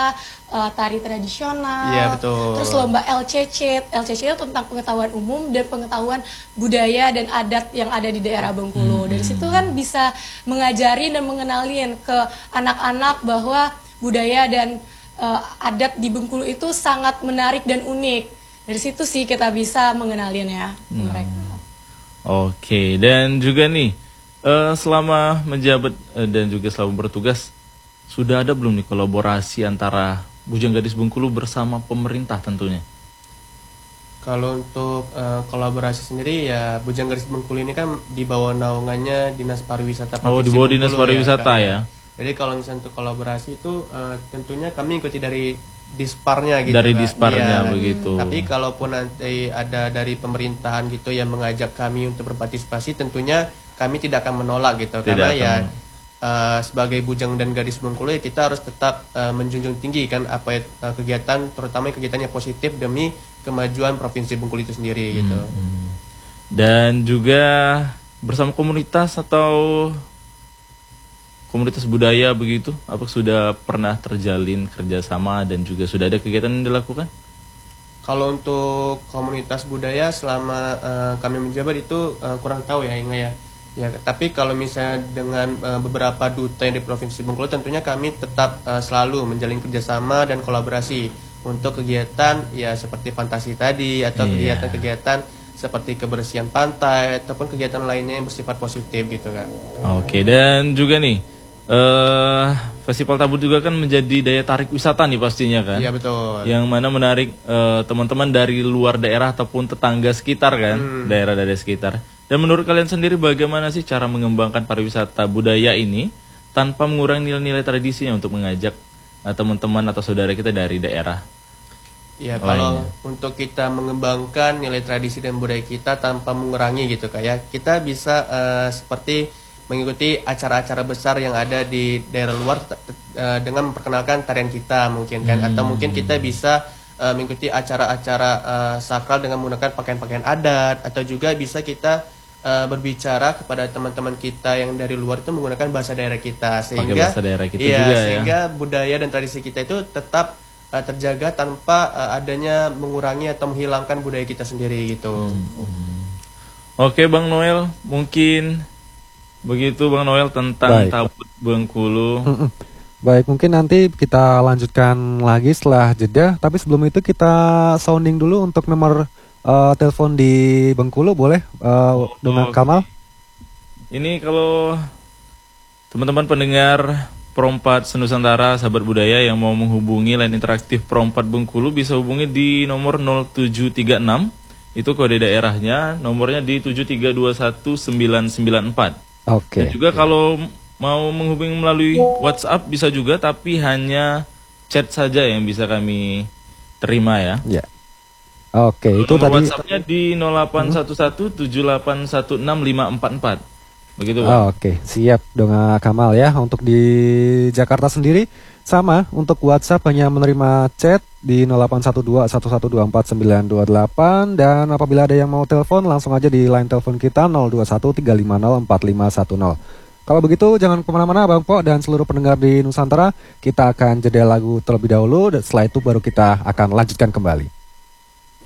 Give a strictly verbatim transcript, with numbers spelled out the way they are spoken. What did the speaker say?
budaya, uh, tari tradisional, Iya, betul. terus lomba L C C. L C C itu tentang pengetahuan umum dan pengetahuan budaya dan adat yang ada di daerah Bengkulu. Dari situ kan bisa mengajari dan mengenalin ke anak-anak bahwa budaya dan uh, adat di Bengkulu itu sangat menarik dan unik. Dari situ sih kita bisa mengenalin ya Hmm. mereka. Oke, dan juga nih uh, selama menjabat uh, dan juga selama bertugas, sudah ada belum nih kolaborasi antara Bujang Gadis Bengkulu bersama pemerintah tentunya? Kalau untuk uh, kolaborasi sendiri ya Bujang Gadis Bengkulu ini kan di bawah naungannya Dinas Pariwisata Oh, di Provinsi bawah Dinas Bengkulu Pariwisata Kak, ya. Jadi kalau misalnya untuk kolaborasi itu uh, tentunya kami ikuti dari disparnya gitu. Dari Kak. disparnya Iya. begitu. Tapi kalaupun nanti ada dari pemerintahan gitu yang mengajak kami untuk berpartisipasi, tentunya kami tidak akan menolak gitu. Tidak Karena akan ya menolak. uh, sebagai Bujang dan Gadis Bengkulu ya kita harus tetap uh, menjunjung tinggi kan apa ya, uh, kegiatan, terutama kegiatan yang positif demi kemajuan Provinsi Bengkulu itu sendiri gitu. Hmm. Dan juga bersama komunitas atau komunitas budaya begitu, apa sudah pernah terjalin kerjasama dan juga sudah ada kegiatan yang dilakukan? Kalau untuk komunitas budaya selama uh, kami menjabat itu uh, kurang tahu ya Inga ya. Ya, tapi kalau misalnya dengan uh, beberapa duta yang di Provinsi Bengkulu tentunya kami tetap uh, selalu menjalin kerjasama dan kolaborasi untuk kegiatan ya seperti fantasi tadi atau Iya. kegiatan-kegiatan seperti kebersihan pantai ataupun kegiatan lainnya yang bersifat positif gitu kan. Oke, dan juga nih eh Festival Tabut juga kan menjadi daya tarik wisata nih pastinya kan? Iya betul. Yang mana menarik eh, teman-teman dari luar daerah ataupun tetangga sekitar kan, daerah-daerah sekitar. Dan menurut kalian sendiri bagaimana sih cara mengembangkan pariwisata budaya ini tanpa mengurangi nilai-nilai tradisinya untuk mengajak eh, teman-teman atau saudara kita dari daerah? Ya, lainnya? kalau untuk kita mengembangkan nilai tradisi dan budaya kita tanpa mengurangi gitu kayak kita bisa eh, seperti mengikuti acara-acara besar yang ada di daerah luar uh, dengan memperkenalkan tarian kita mungkin kan, atau mungkin kita bisa uh, mengikuti acara-acara uh, sakral dengan menggunakan pakaian-pakaian adat, atau juga bisa kita uh, berbicara kepada teman-teman kita yang dari luar itu menggunakan bahasa daerah kita, sehingga bahasa daerah kita iya, juga ya. sehingga budaya dan tradisi kita itu tetap uh, terjaga tanpa uh, adanya mengurangi atau menghilangkan budaya kita sendiri gitu. Oke Bang Noel, mungkin begitu Bang Noel tentang Baik. Tabut Bengkulu. Mm-mm. Baik, mungkin nanti kita lanjutkan lagi setelah jeda. Tapi sebelum itu kita sounding dulu untuk nomor uh, telepon di Bengkulu, boleh uh, dengan oke. Kamal? Ini kalau teman-teman pendengar Perompat Senusantara, sahabat budaya yang mau menghubungi line interaktif Perompat Bengkulu bisa hubungi di nomor nol tujuh tiga enam. Itu kode daerahnya, nomornya di tujuh tiga dua satu sembilan sembilan empat. Oke. Dan juga kalau mau menghubungi melalui WhatsApp bisa juga, tapi hanya chat saja yang bisa kami terima ya. Ya. Oke, itu Nomor tadi. WhatsAppnya di nol delapan satu satu tujuh delapan satu enam lima empat empat. Begitu Pak. Oh, Oke, siap dong Kamal ya. Untuk di Jakarta sendiri sama, untuk WhatsApp hanya menerima chat di nol delapan satu dua satu satu dua empat sembilan dua delapan, dan apabila ada yang mau telepon langsung aja di line telepon kita nol dua satu tiga lima nol empat lima satu nol. Kalau begitu jangan kemana-mana Bang Po dan seluruh pendengar di Nusantara, kita akan jeda lagu terlebih dahulu dan setelah itu baru kita akan lanjutkan kembali.